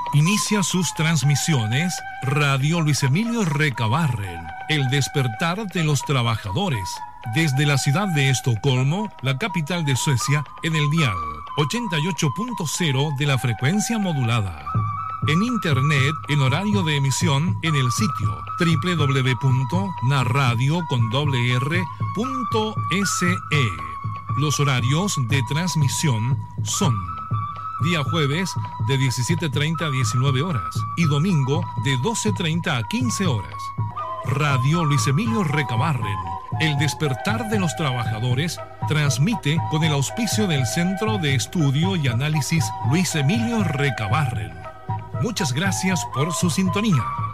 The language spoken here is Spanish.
Inicia sus transmisiones Radio Luis Emilio Recabarren, el despertar de los trabajadores, desde la ciudad de Estocolmo, la capital de Suecia, en el dial 88.0 de la frecuencia modulada. En internet, en horario de emisión, en el sitio www.narradio.se. Los horarios de transmisión son día jueves de 17:30 a 19 horas y domingo de 12:30 a 15 horas. Radio Luis Emilio Recabarren, el despertar de los trabajadores, transmite con el auspicio del Centro de Estudio y Análisis Luis Emilio Recabarren. Muchas gracias por su sintonía.